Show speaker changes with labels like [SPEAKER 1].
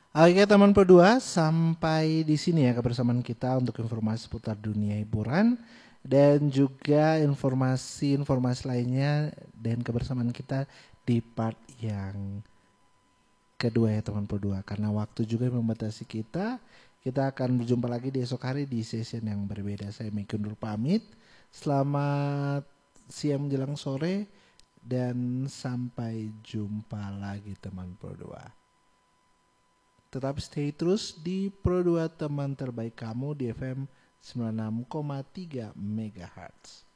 [SPEAKER 1] Oke teman Pro 2, sampai di sini ya kebersamaan kita untuk informasi seputar dunia hiburan dan juga informasi-informasi lainnya dan kebersamaan kita di part yang kedua ya teman Pro 2. Karena waktu juga yang membatasi kita, kita akan berjumpa lagi di esok hari di session yang berbeda. Saya Miki undur pamit. Selamat siang menjelang sore dan sampai jumpa lagi teman Pro 2. Tetap stay terus di Pro 2 teman terbaik kamu di FM 96,3 MHz.